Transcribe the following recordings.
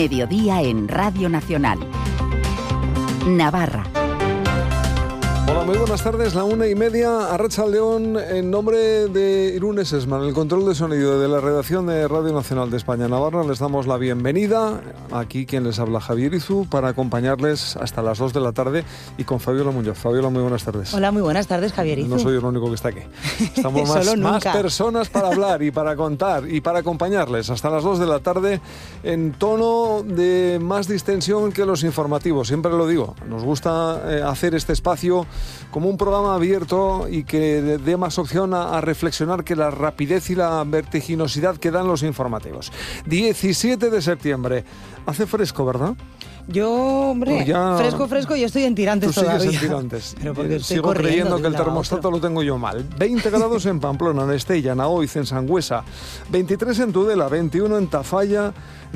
Mediodía en Radio Nacional. Navarra. Hola, muy buenas tardes, la 1:30, Arratsaldeon, en nombre de Irune Sesman, el control de sonido de la redacción de Radio Nacional de España Navarra, les damos la bienvenida. Aquí quien les habla, Javier Izu, para acompañarles hasta las 2 de la tarde y con Fabiola Muñoz. Fabiola, muy buenas tardes. Hola, muy buenas tardes, Javier Izu. No soy el único que está aquí. Estamos más personas para hablar y para contar y para acompañarles hasta las 2 de la tarde en tono de más distensión que los informativos. Siempre lo digo, nos gusta hacer este espacio como un programa abierto y que dé más opción a reflexionar que la rapidez y la vertiginosidad que dan los informativos. 17 de septiembre. Hace fresco, ¿verdad? Yo, hombre, ya... fresco, yo estoy en tirantes todavía. Tú sigues en tirantes. Pero porque sigo creyendo que el termostato lo tengo yo mal. 20 grados en Pamplona, en Estella, en Aoiz, en Sangüesa. 23 en Tudela, 21 en Tafalla,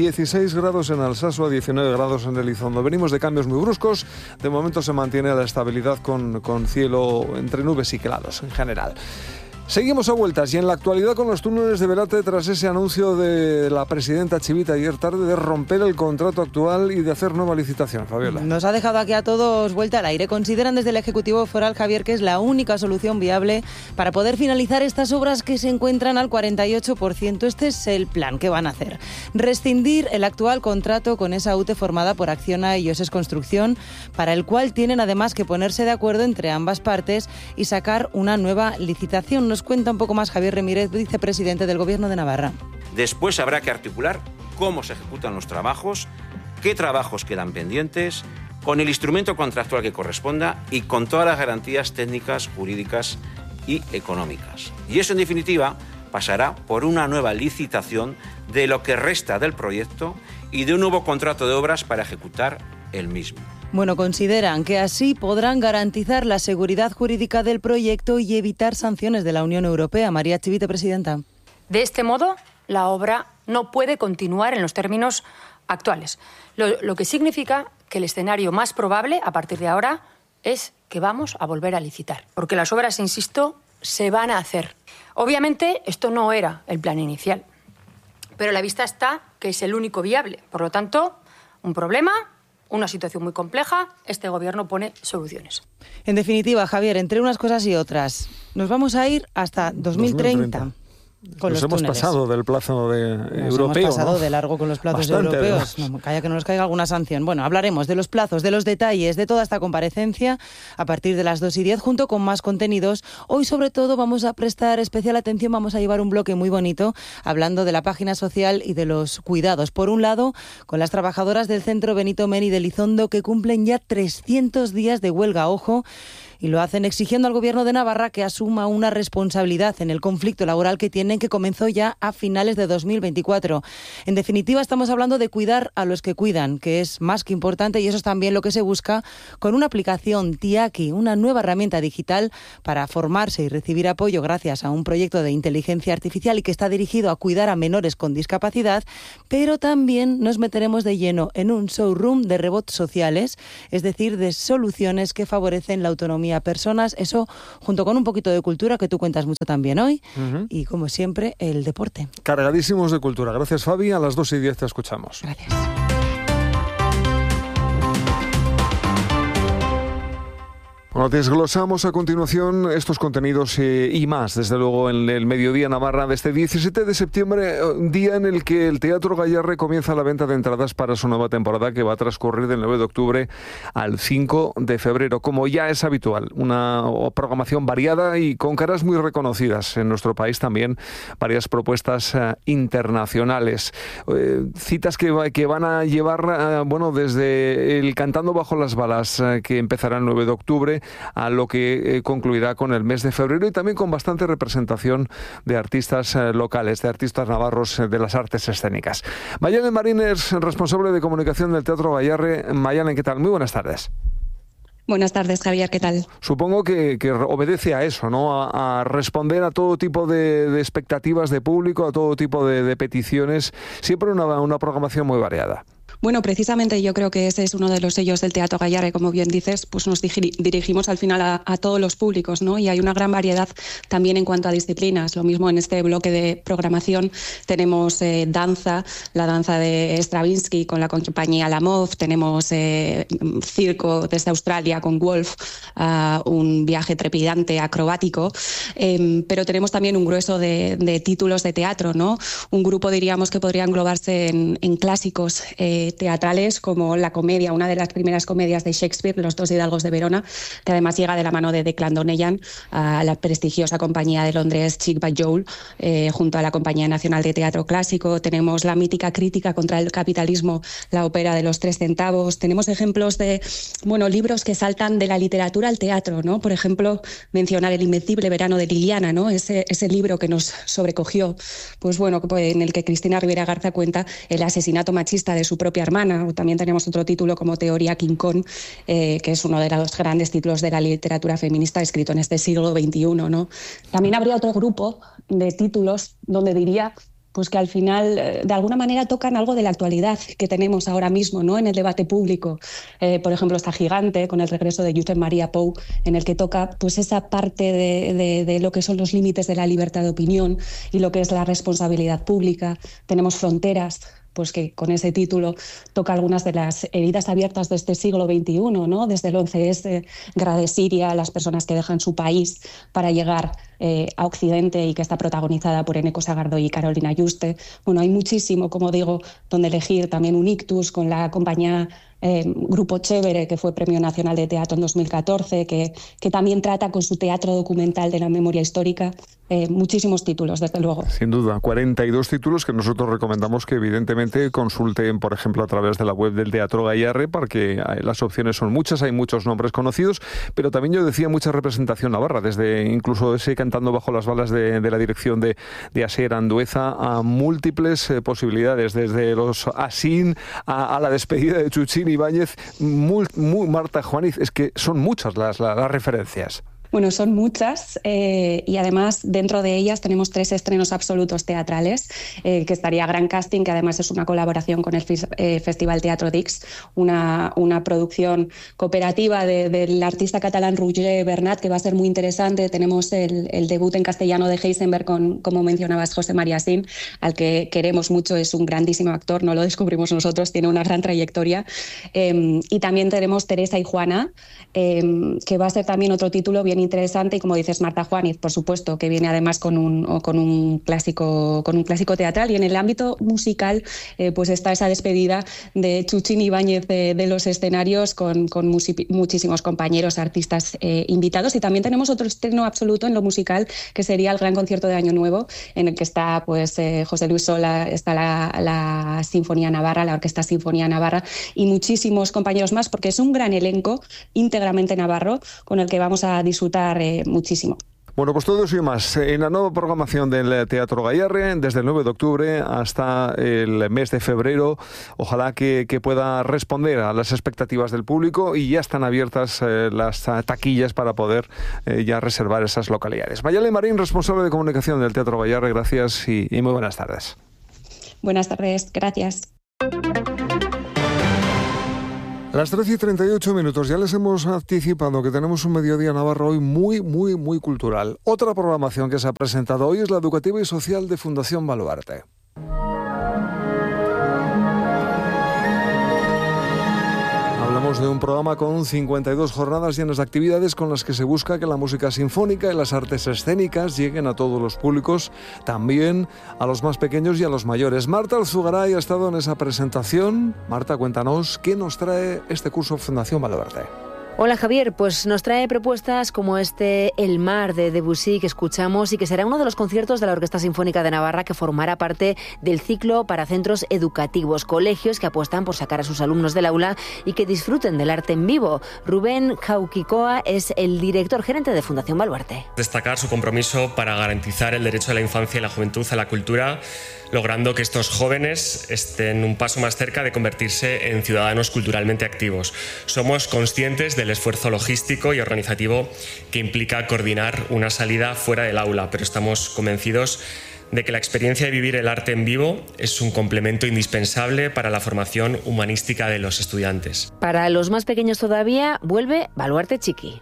16 grados en Alsasua, 19 grados en Elizondo. Venimos de cambios muy bruscos. De momento se mantiene la estabilidad con cielo entre nubes y claros en general. Seguimos a vueltas y en la actualidad con los túneles de Belate tras ese anuncio de la presidenta Chivite ayer tarde de romper el contrato actual y de hacer nueva licitación. Fabiola. Nos ha dejado aquí a todos vuelta al aire. Consideran desde el Ejecutivo Foral, Javier, que es la única solución viable para poder finalizar estas obras que se encuentran al 48%. Este es el plan que van a hacer. Rescindir el actual contrato con esa UTE formada por Acciona y Oses Construcción, para el cual tienen además que ponerse de acuerdo entre ambas partes y sacar una nueva licitación. Nos cuenta un poco más Javier Remírez, vicepresidente del Gobierno de Navarra. Después habrá que articular cómo se ejecutan los trabajos, qué trabajos quedan pendientes, con el instrumento contractual que corresponda y con todas las garantías técnicas, jurídicas y económicas. Y eso, en definitiva, pasará por una nueva licitación de lo que resta del proyecto y de un nuevo contrato de obras para ejecutar el mismo. Bueno, consideran que así podrán garantizar la seguridad jurídica del proyecto y evitar sanciones de la Unión Europea. María Chivite, presidenta. De este modo, la obra no puede continuar en los términos actuales, lo que significa que el escenario más probable a partir de ahora es que vamos a volver a licitar, porque las obras, insisto, se van a hacer. Obviamente, esto no era el plan inicial, pero a la vista está que es el único viable. Por lo tanto, un problema, una situación muy compleja, este gobierno pone soluciones. En definitiva, Javier, entre unas cosas y otras, nos vamos a ir hasta 2030. Con nos los hemos túneles. Pasado del plazo europeo. Hemos pasado, ¿no?, de largo con los plazos europeos. No, calla que no nos caiga alguna sanción. Bueno, hablaremos de los plazos, de los detalles, de toda esta comparecencia a partir de las 2:10, junto con más contenidos. Hoy, sobre todo, vamos a prestar especial atención, vamos a llevar un bloque muy bonito hablando de la página social y de los cuidados. Por un lado, con las trabajadoras del Centro Benito Meni de Elizondo, que cumplen ya 300 días de huelga, ojo, y lo hacen exigiendo al Gobierno de Navarra que asuma una responsabilidad en el conflicto laboral que tienen, que comenzó ya a finales de 2024. En definitiva, estamos hablando de cuidar a los que cuidan, que es más que importante, y eso es también lo que se busca con una aplicación Tiaki, una nueva herramienta digital para formarse y recibir apoyo gracias a un proyecto de inteligencia artificial y que está dirigido a cuidar a menores con discapacidad, pero también nos meteremos de lleno en un showroom de rebots sociales, es decir, de soluciones que favorecen la autonomía a personas, eso junto con un poquito de cultura que tú cuentas mucho también hoy, y como siempre el deporte. Cargadísimos de cultura. Gracias, Fabi. A las 2:10 te escuchamos. Gracias. Bueno, desglosamos a continuación estos contenidos y más, desde luego, en el Mediodía Navarra de este 17 de septiembre, día en el que el Teatro Gayarre comienza la venta de entradas para su nueva temporada, que va a transcurrir del 9 de octubre al 5 de febrero, como ya es habitual. Una programación variada y con caras muy reconocidas en nuestro país también, varias propuestas internacionales. Citas que van a llevar, desde el Cantando bajo las balas, que empezará el 9 de octubre, a lo que concluirá con el mes de febrero, y también con bastante representación de artistas locales, de artistas navarros de las artes escénicas. Mayalen Marín es responsable de comunicación del Teatro Gayarre. Mayalen, ¿qué tal? Muy buenas tardes. Buenas tardes, Javier, ¿qué tal? Supongo que obedece a eso, ¿no? A responder a todo tipo de expectativas de público, a todo tipo de peticiones, siempre una programación muy variada. Bueno, precisamente yo creo que ese es uno de los sellos del Teatro Gayarre, como bien dices, pues nos dirigimos al final a todos los públicos, ¿no? Y hay una gran variedad también en cuanto a disciplinas. Lo mismo en este bloque de programación tenemos danza, la danza de Stravinsky con la compañía Lamov, tenemos circo desde Australia con Wolf, un viaje trepidante acrobático, pero tenemos también un grueso de títulos de teatro, ¿no? Un grupo, diríamos, que podría englobarse en clásicos teatrales como la comedia, una de las primeras comedias de Shakespeare, Los dos hidalgos de Verona, que además llega de la mano de Declan Donnellan a la prestigiosa compañía de Londres Chick by Joel, junto a la Compañía Nacional de Teatro Clásico. Tenemos la mítica Crítica contra el capitalismo, la ópera de los 3 centavos. Tenemos ejemplos de libros que saltan de la literatura al teatro, ¿no? Por ejemplo, mencionar El invencible verano de Liliana, ¿no? Ese libro que nos sobrecogió, en el que Cristina Rivera Garza cuenta el asesinato machista de su propia hermana. O también tenemos otro título como Teoría King Kong, que es uno de los grandes títulos de la literatura feminista escrito en este siglo XXI, ¿no? También habría otro grupo de títulos donde diría pues que al final de alguna manera tocan algo de la actualidad que tenemos ahora mismo, ¿no? En el debate público. Por ejemplo, está Gigante, con el regreso de Josep Maria Pou, en el que toca pues esa parte de lo que son los límites de la libertad de opinión y lo que es la responsabilidad pública. Tenemos Fronteras, pues que con ese título toca algunas de las heridas abiertas de este siglo XXI, ¿no? Desde el 11S, Guerra de Siria, las personas que dejan su país para llegar a Occidente, y que está protagonizada por Eneko Sagardoy y Carolina Yuste. Bueno, hay muchísimo, como digo, donde elegir. También un ictus con la compañía Grupo Chévere, que fue Premio Nacional de Teatro en 2014, que también trata con su teatro documental de la memoria histórica. Muchísimos títulos, desde luego. Sin duda, 42 títulos que nosotros recomendamos que evidentemente consulten, por ejemplo, a través de la web del Teatro Gayarre, porque las opciones son muchas, hay muchos nombres conocidos, pero también yo decía mucha representación navarra, desde incluso ese Cantando bajo las balas de la dirección de Asier Andueza, a múltiples posibilidades, desde los Asín a la despedida de Chuchín Ibáñez, Marta Juaniz, es que son muchas las referencias. Bueno, son muchas y además dentro de ellas tenemos 3 estrenos absolutos teatrales, que estaría Gran Casting, que además es una colaboración con el Festival Teatro Dix, una producción cooperativa del artista catalán Roger Bernat, que va a ser muy interesante. Tenemos el debut en castellano de Heisenberg con, como mencionabas, José María Sin, al que queremos mucho, es un grandísimo actor, no lo descubrimos nosotros, tiene una gran trayectoria. Y también tenemos Teresa y Juana, que va a ser también otro título bien interesante, y como dices, Marta Juaniz, por supuesto, que viene además con un clásico teatral. Y en el ámbito musical pues está esa despedida de Chuchín Ibáñez de los escenarios con muchísimos compañeros artistas invitados. Y también tenemos otro estreno absoluto en lo musical, que sería el Gran Concierto de Año Nuevo, en el que está pues José Luis Sola, está la Sinfonía Navarra, la Orquesta Sinfonía Navarra, y muchísimos compañeros más, porque es un gran elenco íntegramente navarro con el que vamos a disfrutar muchísimo. Bueno, pues todo eso y más en la nueva programación del Teatro Gayarre, desde el 9 de octubre hasta el mes de febrero. Ojalá que pueda responder a las expectativas del público, y ya están abiertas las taquillas para poder ya reservar esas localidades. Mayalen Marín, responsable de comunicación del Teatro Gayarre, gracias y muy buenas tardes. Buenas tardes, gracias. Las 13:38, ya les hemos anticipado que tenemos un mediodía navarro hoy muy cultural. Otra programación que se ha presentado hoy es la educativa y social de Fundación Baluarte. Hablamos de un programa con 52 jornadas llenas de actividades con las que se busca que la música sinfónica y las artes escénicas lleguen a todos los públicos, también a los más pequeños y a los mayores. Marta Alzugaray ha estado en esa presentación. Marta, cuéntanos, ¿qué nos trae este curso Fundación Baluarte? Hola Javier, pues nos trae propuestas como El Mar de Debussy que escuchamos, y que será uno de los conciertos de la Orquesta Sinfónica de Navarra, que formará parte del ciclo para centros educativos, colegios que apuestan por sacar a sus alumnos del aula y que disfruten del arte en vivo. Rubén Jauquicoa es el director gerente de Fundación Baluarte. Destacar su compromiso para garantizar el derecho de la infancia y la juventud a la cultura, logrando que estos jóvenes estén un paso más cerca de convertirse en ciudadanos culturalmente activos. Somos conscientes del esfuerzo logístico y organizativo que implica coordinar una salida fuera del aula, pero estamos convencidos de que la experiencia de vivir el arte en vivo es un complemento indispensable para la formación humanística de los estudiantes. Para los más pequeños todavía, vuelve Baluarte Chiqui.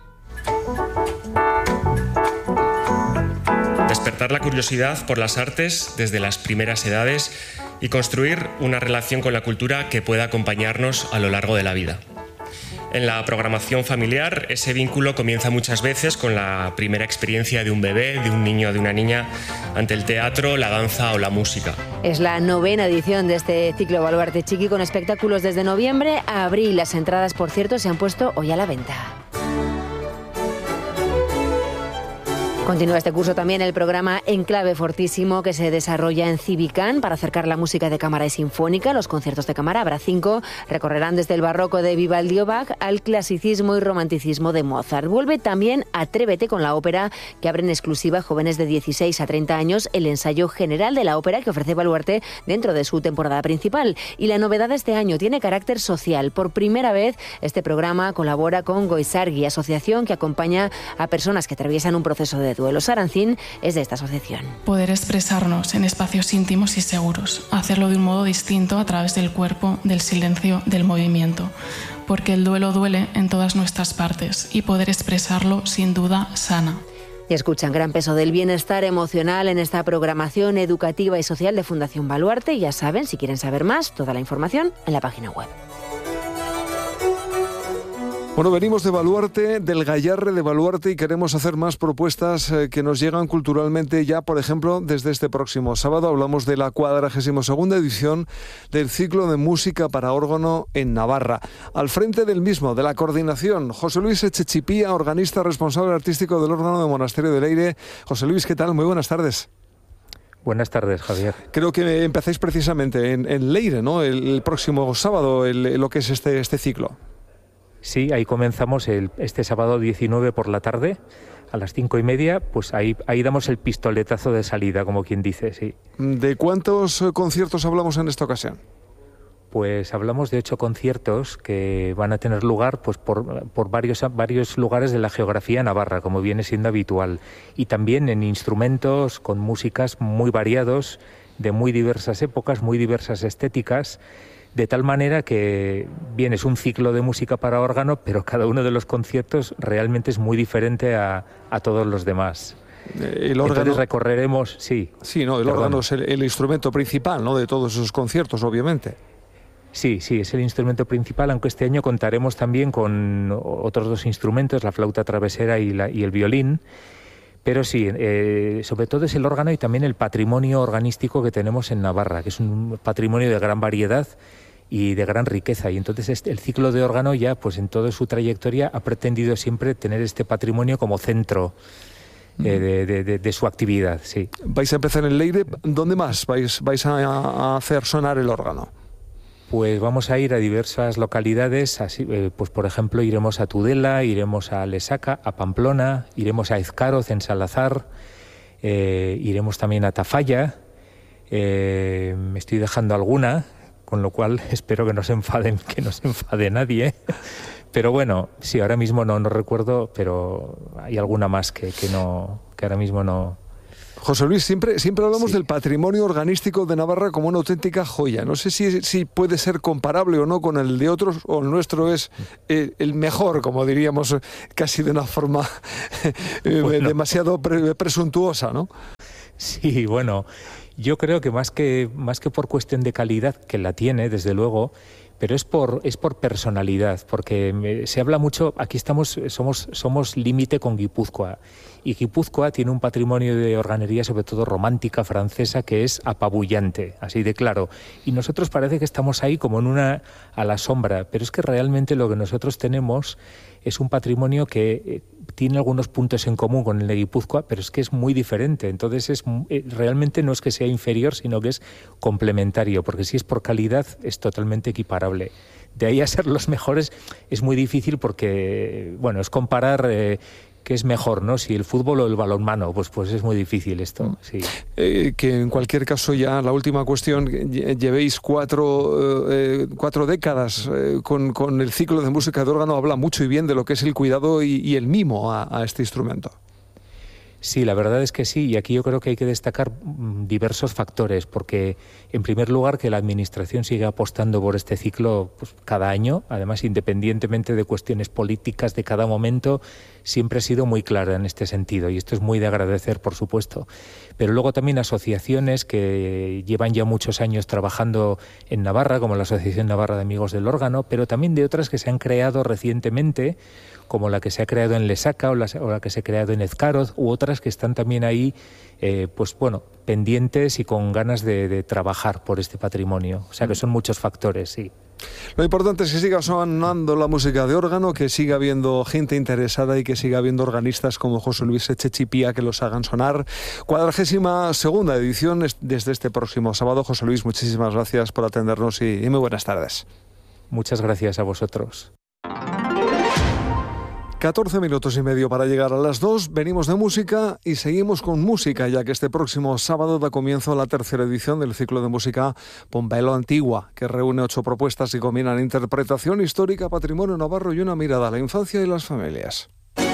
Despertar la curiosidad por las artes desde las primeras edades y construir una relación con la cultura que pueda acompañarnos a lo largo de la vida. En la programación familiar, ese vínculo comienza muchas veces con la primera experiencia de un bebé, de un niño o de una niña ante el teatro, la danza o la música. Es la 9ª edición de este ciclo Baluarte Chiqui, con espectáculos desde noviembre a abril. Las entradas, por cierto, se han puesto hoy a la venta. Continúa este curso también el programa Enclave Fortísimo, que se desarrolla en Civicán para acercar la música de cámara y sinfónica. Los conciertos de cámara, habrá 5, recorrerán desde el barroco de Vivaldi o Bach al clasicismo y romanticismo de Mozart. Vuelve también Atrévete con la ópera, que abre en exclusiva a jóvenes de 16 a 30 años el ensayo general de la ópera que ofrece Baluarte dentro de su temporada principal. Y la novedad de este año tiene carácter social. Por primera vez, este programa colabora con Goizargi, asociación que acompaña a personas que atraviesan un proceso de duelo. Sarancín es de esta asociación. Poder expresarnos en espacios íntimos y seguros, hacerlo de un modo distinto a través del cuerpo, del silencio, del movimiento, porque el duelo duele en todas nuestras partes y poder expresarlo sin duda sana. Y escuchan gran peso del bienestar emocional en esta programación educativa y social de Fundación Baluarte. Y ya saben, si quieren saber más, toda la información en la página web. Bueno, venimos de Baluarte, del Gayarre de Baluarte, y queremos hacer más propuestas que nos llegan culturalmente ya, por ejemplo, desde este próximo sábado. Hablamos de la 42ª edición del ciclo de música para órgano en Navarra. Al frente del mismo, de la coordinación, José Luis Echechipía, organista responsable artístico del órgano de Monasterio de Leire. José Luis, ¿qué tal? Muy buenas tardes. Buenas tardes, Javier. Creo que empezáis precisamente en Leire, ¿no? El próximo sábado, lo que es este ciclo. Sí, ahí comenzamos este sábado 19 por la tarde, a las 5:30, pues ahí damos el pistoletazo de salida, como quien dice, sí. ¿De cuántos conciertos hablamos en esta ocasión? Pues hablamos de 8 conciertos que van a tener lugar pues por varios lugares de la geografía navarra, como viene siendo habitual, y también en instrumentos con músicas muy variados, de muy diversas épocas, muy diversas estéticas, de tal manera que, bien, es un ciclo de música para órgano, pero cada uno de los conciertos realmente es muy diferente a todos los demás. El órgano... Entonces recorreremos, sí. Sí, no, el órgano es el instrumento principal, ¿no?, de todos esos conciertos, obviamente. Sí, es el instrumento principal, aunque este año contaremos también con otros 2 instrumentos, la flauta travesera y el violín. Pero sí, sobre todo es el órgano y también el patrimonio organístico que tenemos en Navarra, que es un patrimonio de gran variedad y de gran riqueza. Y entonces el ciclo de órgano ya, pues en toda su trayectoria, ha pretendido siempre tener este patrimonio como centro de su actividad. Sí. ¿Vais a empezar en Leire? ¿Dónde más vais a hacer sonar el órgano? Pues vamos a ir a diversas localidades, así, pues por ejemplo iremos a Tudela, iremos a Lesaca, a Pamplona, iremos a Ezcaroz, en Salazar, iremos también a Tafalla, me estoy dejando alguna, con lo cual espero que no se enfade nadie, pero bueno, sí, ahora mismo no recuerdo, pero hay alguna más que ahora mismo no... José Luis, siempre hablamos del patrimonio organístico de Navarra como una auténtica joya. No sé si puede ser comparable o no con el de otros, o el nuestro es el mejor, como diríamos, casi de una forma demasiado presuntuosa, ¿no? Sí, bueno, yo creo que más que por cuestión de calidad, que la tiene, desde luego, pero es por personalidad, porque se habla mucho, aquí somos límite con Guipúzcoa, y Guipúzcoa tiene un patrimonio de organería, sobre todo romántica, francesa, que es apabullante, así de claro, y nosotros parece que estamos ahí como a la sombra, pero es que realmente lo que nosotros tenemos es un patrimonio que tiene algunos puntos en común con el de Guipúzcoa, pero es que es muy diferente, entonces realmente no es que sea inferior, sino que es complementario, porque si es por calidad es totalmente equiparable. De ahí a ser los mejores es muy difícil porque, bueno, es comparar qué es mejor, ¿no? Si el fútbol o el balonmano, pues es muy difícil esto, sí. Que en cualquier caso ya, la última cuestión, llevéis cuatro décadas con el ciclo de música de órgano, habla mucho y bien de lo que es el cuidado y el mimo a este instrumento. Sí, la verdad es que sí, y aquí yo creo que hay que destacar diversos factores, porque en primer lugar que la Administración sigue apostando por este ciclo pues, cada año, además independientemente de cuestiones políticas de cada momento, siempre ha sido muy clara en este sentido, y esto es muy de agradecer, por supuesto. Pero luego también asociaciones que llevan ya muchos años trabajando en Navarra, como la Asociación Navarra de Amigos del Órgano, pero también de otras que se han creado recientemente, como la que se ha creado en Lesaca o la que se ha creado en Ezcaroz, u otras que están también ahí, pues bueno, pendientes y con ganas de trabajar por este patrimonio. O sea que son muchos factores, sí. Lo importante es que siga sonando la música de órgano, que siga habiendo gente interesada y que siga habiendo organistas como José Luis Echechipía que los hagan sonar. 42ª edición desde este próximo sábado. José Luis, muchísimas gracias por atendernos y muy buenas tardes. Muchas gracias a vosotros. 14 minutos y medio para llegar a las 2. Venimos de música y seguimos con música, ya que este próximo sábado da comienzo la 3ª edición del ciclo de música Pombelo Antigua, que reúne 8 propuestas y combinan interpretación histórica, patrimonio navarro y una mirada a la infancia y las familias.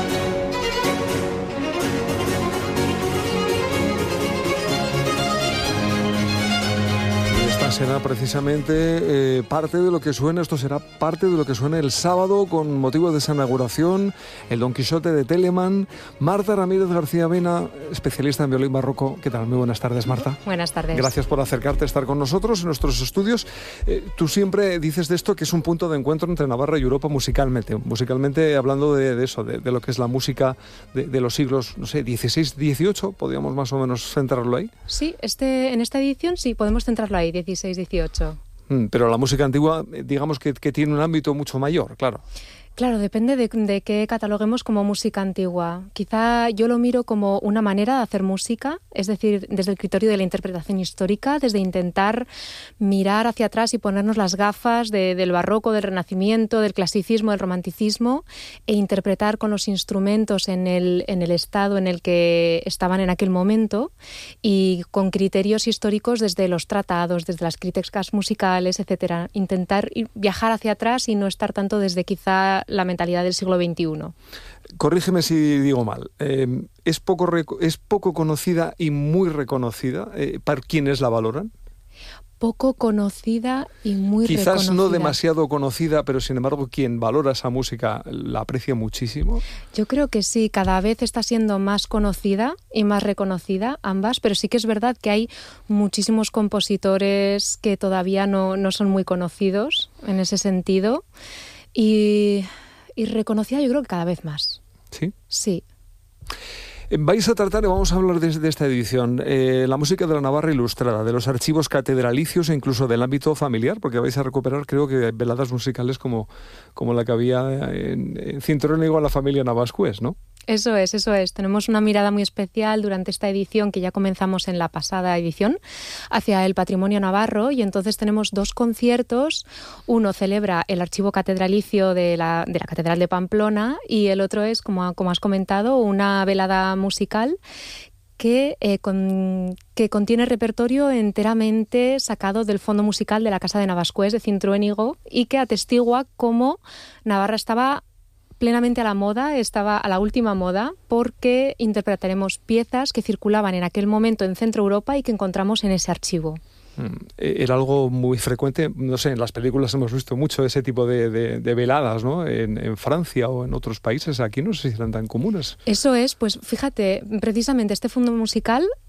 Será precisamente parte de lo que suena, esto será parte de lo que suena el sábado con motivo de esa inauguración, el Don Quijote de Telemann. Marta Ramírez García Vena, especialista en violín barroco. ¿Qué tal? Muy buenas tardes, Marta. Buenas tardes. Gracias por acercarte a estar con nosotros en nuestros estudios. Tú siempre dices de esto que es un punto de encuentro entre Navarra y Europa musicalmente hablando de eso, de lo que es la música de los siglos, no sé, 16, 18, podríamos más o menos centrarlo ahí. Sí, en esta edición sí, podemos centrarlo ahí, 16, 18. Pero la música antigua, digamos que tiene un ámbito mucho mayor, claro. Claro, depende de qué cataloguemos como música antigua. Quizá yo lo miro como una manera de hacer música, es decir, desde el criterio de la interpretación histórica, desde intentar mirar hacia atrás y ponernos las gafas del barroco, del renacimiento, del clasicismo, del romanticismo, e interpretar con los instrumentos en el estado en el que estaban en aquel momento y con criterios históricos desde los tratados, desde las críticas musicales, etcétera. Intentar viajar hacia atrás y no estar tanto desde quizá la mentalidad del siglo XXI. Corrígeme si digo mal. ¿Es poco conocida y muy reconocida para quienes la valoran? Poco conocida y muy reconocida. Quizás no demasiado conocida, pero sin embargo quien valora esa música la aprecia muchísimo. Yo creo que sí, cada vez está siendo más conocida y más reconocida ambas, pero sí que es verdad que hay muchísimos compositores que todavía no son muy conocidos en ese sentido. Y reconocida yo creo que cada vez más. ¿Sí? Sí. Vais a tratar, vamos a hablar de esta edición, la música de la Navarra ilustrada, de los archivos catedralicios e incluso del ámbito familiar, porque vais a recuperar, creo que veladas musicales como la que había en Cinturónigo a la familia Navascués, ¿no? Eso es. Tenemos una mirada muy especial durante esta edición, que ya comenzamos en la pasada edición, hacia el patrimonio navarro, y entonces tenemos 2 conciertos. Uno celebra el archivo catedralicio de la Catedral de Pamplona y el otro es, como has comentado, una velada musical que contiene repertorio enteramente sacado del fondo musical de la Casa de Navascués de Cintruénigo y que atestigua cómo Navarra estaba plenamente a la moda, estaba a la última moda, porque interpretaremos piezas que circulaban en aquel momento en Centro Europa y que encontramos en ese archivo. Era algo muy frecuente, no sé, en las películas hemos visto mucho ese tipo de veladas, ¿no? En Francia o en otros países, aquí no sé si eran tan comunes. Eso es, pues fíjate, precisamente este fondo musical